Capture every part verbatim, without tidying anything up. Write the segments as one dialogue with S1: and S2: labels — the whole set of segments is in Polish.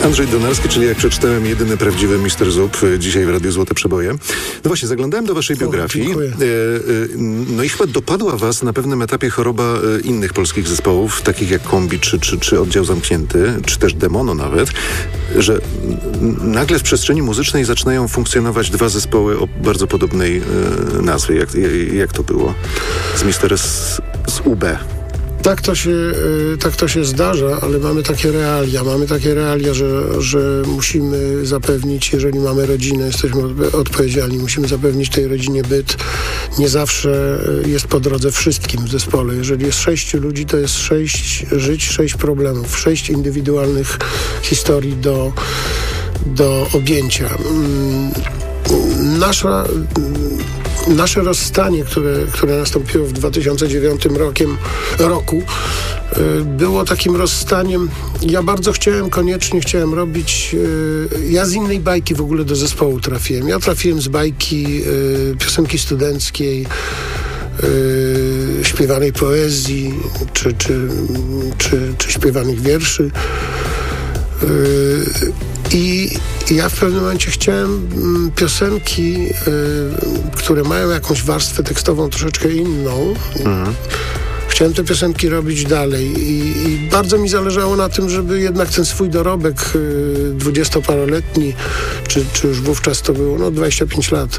S1: Andrzej Donarski, czyli jak przeczytałem, jedyny prawdziwy mister Zub, dzisiaj w Radiu Złote Przeboje. No właśnie, zaglądałem do waszej biografii.
S2: O,
S1: no i chyba dopadła was na pewnym etapie choroba innych polskich zespołów, takich jak Kombi, czy, czy, czy Oddział Zamknięty, czy też Demono nawet, że nagle w przestrzeni muzycznej zaczynają funkcjonować dwa zespoły o bardzo podobnej e, nazwie. Jak, jak to było z mister Z, z U B?
S2: Tak to, się, tak to się zdarza, ale mamy takie realia. Mamy takie realia, że, że musimy zapewnić, jeżeli mamy rodzinę, jesteśmy odpowiedzialni, musimy zapewnić tej rodzinie byt. Nie zawsze jest po drodze wszystkim w zespole. Jeżeli jest sześciu ludzi, to jest sześć żyć, sześć problemów, sześć indywidualnych historii do, do objęcia. Nasza... Nasze rozstanie, które, które nastąpiło w dwa tysiące dziewiątym rokiem, roku, było takim rozstaniem. Ja bardzo chciałem, koniecznie chciałem robić... Ja z innej bajki w ogóle do zespołu trafiłem. Ja trafiłem z bajki piosenki studenckiej, śpiewanej poezji, czy, czy, czy, czy śpiewanych wierszy. I ja w pewnym momencie chciałem piosenki, y, które mają jakąś warstwę tekstową troszeczkę inną. Mhm. Chciałem te piosenki robić dalej i, i bardzo mi zależało na tym, żeby jednak ten swój dorobek y, dwudziestoparoletni, czy, czy już wówczas to było, no dwadzieścia pięć lat,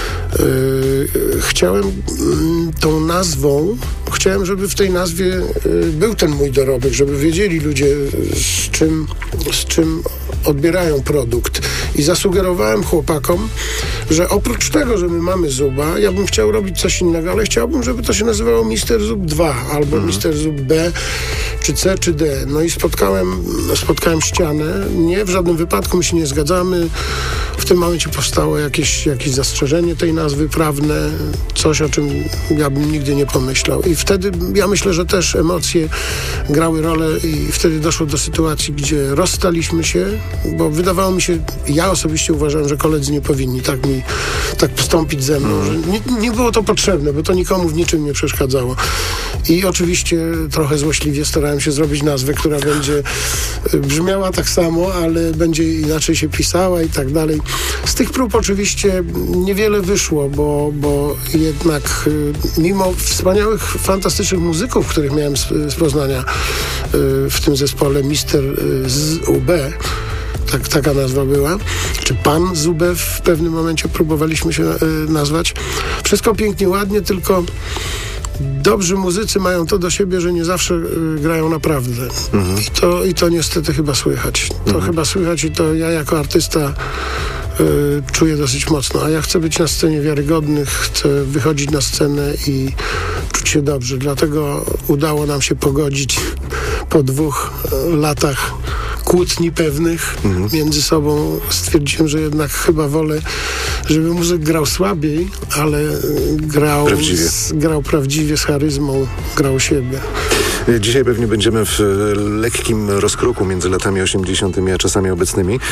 S2: y, chciałem y, tą nazwą, chciałem, żeby w tej nazwie y, był ten mój dorobek, żeby wiedzieli ludzie, z czym, z czym odbierają produkt. I zasugerowałem chłopakom, że oprócz tego, że my mamy Zuba, ja bym chciał robić coś innego, ale chciałbym, żeby to się nazywało mister Zub dwa, albo mhm. mister Zub B, czy C, czy D. No i spotkałem, spotkałem ścianę. Nie, w żadnym wypadku my się nie zgadzamy. W tym momencie powstało jakieś, jakieś zastrzeżenie tej nazwy prawne, coś, o czym ja bym nigdy nie pomyślał. I wtedy, ja myślę, że też emocje grały rolę i wtedy doszło do sytuacji, gdzie rozstaliśmy się, bo wydawało mi się, ja osobiście uważałem, że koledzy nie powinni tak mi, tak postąpić ze mną, że nie, nie było to potrzebne, bo to nikomu w niczym nie przeszkadzało. I oczywiście trochę złośliwie starałem się zrobić nazwę, która będzie brzmiała tak samo, ale będzie inaczej się pisała i tak dalej. Z tych prób oczywiście niewiele wyszło, bo, bo jednak mimo wspaniałych, fantastycznych muzyków, których miałem z, z Poznania w tym zespole mister Z U B, tak, taka nazwa była, czy Pan Zubę w pewnym momencie próbowaliśmy się y, nazwać. Wszystko pięknie, ładnie, tylko dobrzy muzycy mają to do siebie, że nie zawsze y, grają naprawdę. Mhm. I, to, I to niestety chyba słychać. To mhm. chyba słychać i to ja jako artysta y, czuję dosyć mocno. A ja chcę być na scenie wiarygodny, chcę wychodzić na scenę i czuć się dobrze. Dlatego udało nam się pogodzić po dwóch y, latach kłótni pewnych mhm. między sobą. Stwierdziłem, że jednak chyba wolę, żeby muzyk grał słabiej, ale grał prawdziwie, z, grał prawdziwie z charyzmą, grał siebie.
S1: Dzisiaj pewnie będziemy w lekkim rozkroku między latami osiemdziesiątymi a czasami obecnymi.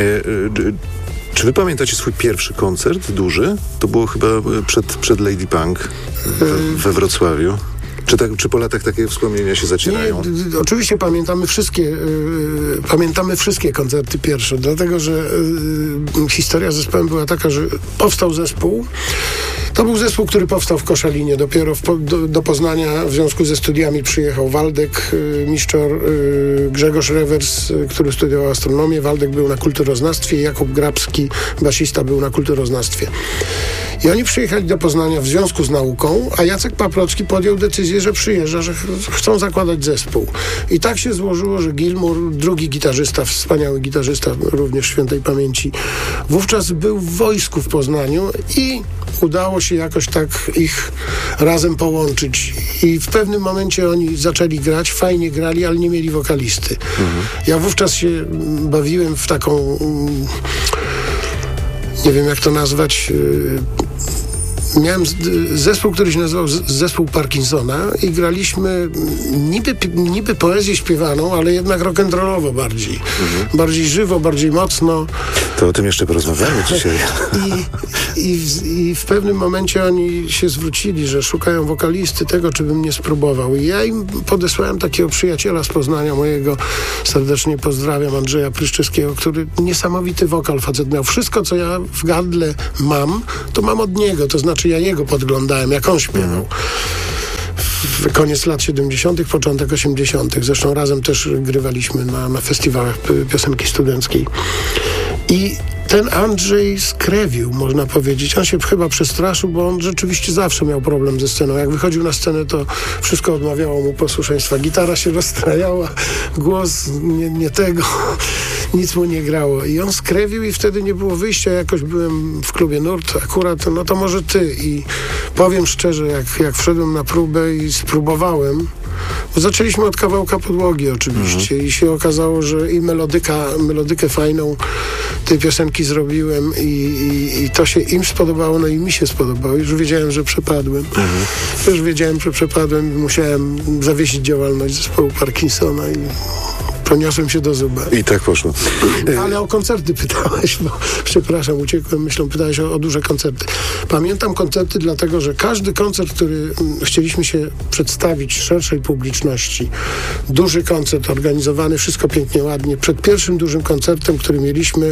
S1: Czy wy pamiętacie swój pierwszy koncert, duży? To było chyba przed, przed Lady Punk we, we Wrocławiu. Czy, tak, czy po latach takie wspomnienia się zacierają?
S2: Nie, oczywiście pamiętamy wszystkie, yy, pamiętamy wszystkie koncerty pierwsze, dlatego że yy, historia z zespołem była taka, że powstał zespół. To był zespół, który powstał w Koszalinie. Dopiero w, do, do Poznania w związku ze studiami przyjechał Waldek yy, Miszczor, yy, Grzegorz Rewers, yy, który studiował astronomię. Waldek był na kulturoznawstwie, Jakub Grabski, basista, był na kulturoznawstwie. I oni przyjechali do Poznania w związku z nauką, a Jacek Paprocki podjął decyzję, że przyjeżdża, że ch- chcą zakładać zespół. I tak się złożyło, że Gilmour, drugi gitarzysta, wspaniały gitarzysta, również świętej pamięci, wówczas był w wojsku w Poznaniu i udało się jakoś tak ich razem połączyć. I w pewnym momencie oni zaczęli grać, fajnie grali, ale nie mieli wokalisty. Mhm. Ja wówczas się bawiłem w taką... nie wiem jak to nazwać, miałem zespół, który się nazywał Zespół Parkinsona i graliśmy niby, niby poezję śpiewaną, ale jednak rock'n'rollowo bardziej. Mhm. Bardziej żywo, bardziej mocno.
S1: To o tym jeszcze porozmawiamy dzisiaj.
S2: I, i, w, I w pewnym momencie oni się zwrócili, że szukają wokalisty, tego, czy bym nie spróbował. I ja im podesłałem takiego przyjaciela z Poznania mojego, serdecznie pozdrawiam, Andrzeja Pryszczyskiego, który niesamowity wokal facet miał. Wszystko, co ja w gardle mam, to mam od niego. To znaczy ja jego podglądałem, jak on śpiewał. W koniec lat siedemdziesiątych, początek osiemdziesiątych. Zresztą razem też grywaliśmy na, na festiwalach piosenki studenckiej. I ten Andrzej skrewił, można powiedzieć. On się chyba przestraszył, bo on rzeczywiście zawsze miał problem ze sceną. Jak wychodził na scenę, to wszystko odmawiało mu posłuszeństwa. Gitara się rozstrajała, głos nie, nie tego, nic mu nie grało. I on skrewił i wtedy nie było wyjścia. Jakoś byłem w klubie Nurt akurat, no to może ty. I powiem szczerze, jak, jak wszedłem na próbę i spróbowałem, bo zaczęliśmy od kawałka podłogi oczywiście mhm. i się okazało, że i melodyka, melodykę fajną tej piosenki zrobiłem i, i, i to się im spodobało, no i mi się spodobało. Już wiedziałem, że przepadłem. Mhm. Już wiedziałem, że przepadłem i musiałem zawiesić działalność zespołu Parkinsona i poniosłem się do zuba.
S1: I tak poszło.
S2: Ale o koncerty pytałeś, bo przepraszam, uciekłem myślą, pytałeś o, o duże koncerty. Pamiętam koncerty dlatego, że każdy koncert, który m, chcieliśmy się przedstawić szerszej publiczności, duży koncert organizowany, wszystko pięknie, ładnie. Przed pierwszym dużym koncertem, który mieliśmy,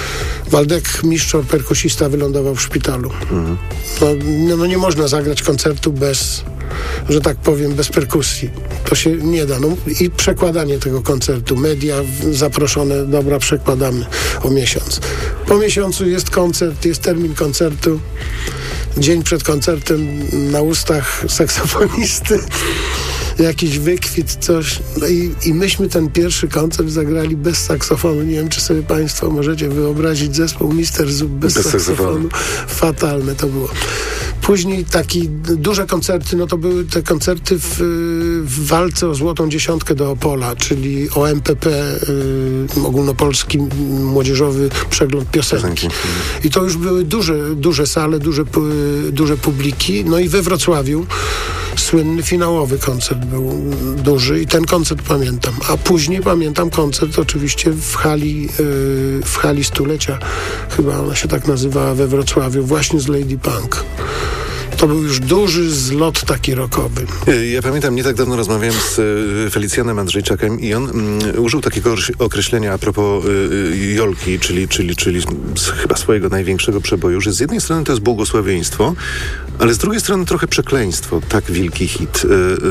S2: Waldek Miszczor, perkusista, wylądował w szpitalu. Mhm. No, no nie można zagrać koncertu bez, że tak powiem, bez perkusji. To się nie da. No, i przekładanie tego koncertu. Media zaproszone, dobra, przekładamy o miesiąc. Po miesiącu jest koncert, jest termin koncertu. Dzień przed koncertem na ustach saksofonisty jakiś wykwit, coś. No i, i myśmy ten pierwszy koncert zagrali bez saksofonu. Nie wiem, czy sobie państwo możecie wyobrazić zespół mister Zup bez, bez saksofonu. Fatalne to było. Później takie duże koncerty, no to były te koncerty w, w walce o Złotą Dziesiątkę do Opola, czyli O M P P, y, ogólnopolski młodzieżowy przegląd piosenki. I to już były duże, duże sale, duże, duże publiki. No i we Wrocławiu słynny finałowy koncert był duży i ten koncert pamiętam. A później pamiętam koncert oczywiście w hali, yy, w hali stulecia, chyba ona się tak nazywała, we Wrocławiu, właśnie z Lady Punk. To był już duży zlot taki rockowy.
S1: Ja pamiętam, nie tak dawno rozmawiałem z Felicjanem Andrzejczakiem i on mm, użył takiego określenia a propos y, Jolki, czyli, czyli, czyli z, chyba swojego największego przeboju, że z jednej strony to jest błogosławieństwo, ale z drugiej strony trochę przekleństwo. Tak wielki hit. Y,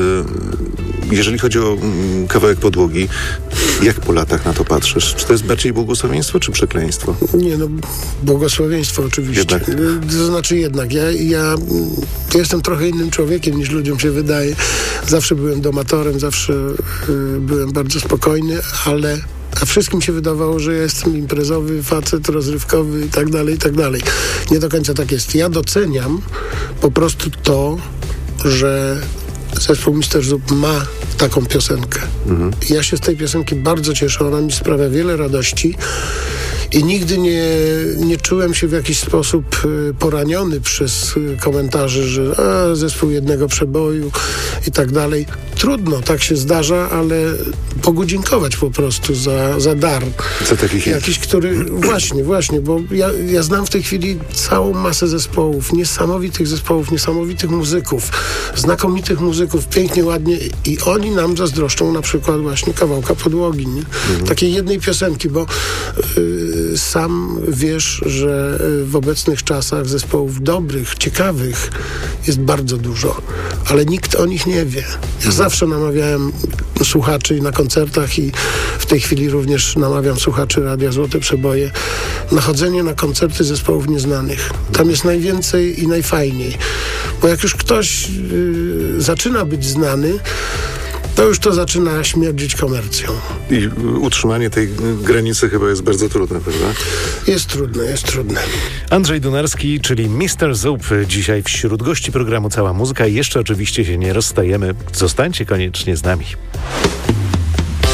S1: y, jeżeli chodzi o y, kawałek podłogi, jak po latach na to patrzysz? Czy to jest bardziej błogosławieństwo, czy przekleństwo?
S2: Nie, no błogosławieństwo oczywiście. Jednak. To znaczy jednak. Ja, ja Ja jestem trochę innym człowiekiem niż ludziom się wydaje. Zawsze byłem domatorem, zawsze y, byłem bardzo spokojny, ale a wszystkim się wydawało, że ja jestem imprezowy, facet rozrywkowy i tak dalej, i tak dalej. Nie do końca tak jest. Ja doceniam po prostu to, że zespół mister Zup ma taką piosenkę. Mhm. Ja się z tej piosenki bardzo cieszę, ona mi sprawia wiele radości. I nigdy nie, nie czułem się w jakiś sposób poraniony przez komentarze, że a, zespół jednego przeboju i tak dalej. Trudno, tak się zdarza, ale Bogu dziękować po prostu za, za dar.
S1: Za taki hit.
S2: Jakiś, który... Właśnie, właśnie, bo ja, ja znam w tej chwili całą masę zespołów, niesamowitych zespołów, niesamowitych muzyków, znakomitych muzyków, pięknie, ładnie i oni nam zazdroszczą na przykład właśnie kawałka podłogi, nie? Mhm. Takiej jednej piosenki, bo yy, sam wiesz, że w obecnych czasach zespołów dobrych, ciekawych jest bardzo dużo, ale nikt o nich nie wie. Ja mhm. zawsze namawiałem słuchaczy na koncertach i w tej chwili również namawiam słuchaczy Radia Złote Przeboje na chodzenie na koncerty zespołów nieznanych. Tam jest najwięcej i najfajniej. Bo jak już ktoś yy, zaczyna być znany, to już to zaczyna śmierdzić komercją.
S1: I utrzymanie tej granicy chyba jest bardzo trudne, prawda?
S2: Jest trudne, jest trudne.
S3: Andrzej Dunarski, czyli mister Zup, dzisiaj wśród gości programu Cała Muzyka i jeszcze oczywiście się nie rozstajemy. Zostańcie koniecznie z nami.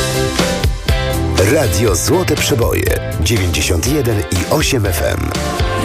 S4: Radio Złote Przeboje dziewięćdziesiąt jeden i osiem F M.